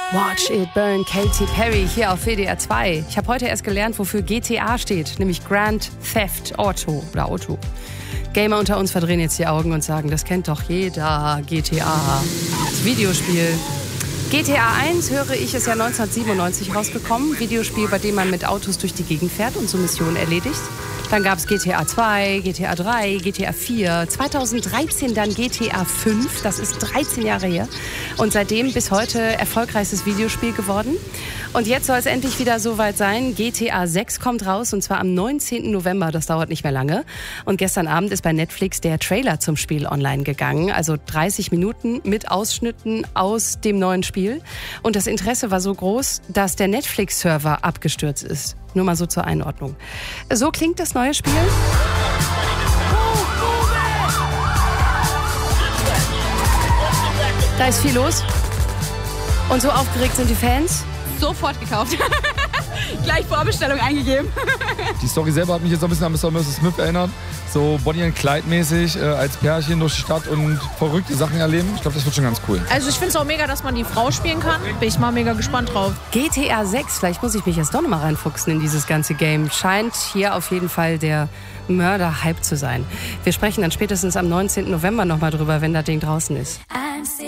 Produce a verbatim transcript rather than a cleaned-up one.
Watch It Burn, Katy Perry hier auf W D R zwei. Ich habe heute erst gelernt, wofür G T A steht, nämlich Grand Theft Auto oder Auto. Gamer unter uns verdrehen jetzt die Augen und sagen, das kennt doch jeder, G T A, das Videospiel. G T A eins, höre ich, ist ja neunzehnhundertsiebenundneunzig rausgekommen. Videospiel, bei dem man mit Autos durch die Gegend fährt und so Missionen erledigt. Dann gab es G T A zwei, G T A drei, G T A vier, zweitausenddreizehn dann G T A fünf, das ist dreizehn Jahre her. Und seitdem bis heute erfolgreichstes Videospiel geworden. Und jetzt soll es endlich wieder soweit sein. G T A sechs kommt raus und zwar am neunzehnten November, das dauert nicht mehr lange. Und gestern Abend ist bei Netflix der Trailer zum Spiel online gegangen. Also dreißig Minuten mit Ausschnitten aus dem neuen Spiel. Und das Interesse war so groß, dass der Netflix-Server abgestürzt ist. Nur mal so zur Einordnung. So klingt das neue Spiel. Da ist viel los. Und so aufgeregt sind die Fans. Sofort gekauft. Gleich Vorbestellung eingegeben. Die Story selber hat mich jetzt so ein bisschen an Mister Missus Smith erinnert. So Bonnie and Clyde mäßig äh, als Pärchen durch die Stadt und verrückte Sachen erleben. Ich glaube, das wird schon ganz cool. Also ich finde es auch mega, dass man die Frau spielen kann. Bin ich mal mega gespannt drauf. G T A sechs, vielleicht muss ich mich jetzt doch noch mal reinfuchsen in dieses ganze Game. Scheint hier auf jeden Fall der Mörder-Hype zu sein. Wir sprechen dann spätestens am neunzehnten November noch mal drüber, wenn das Ding draußen ist.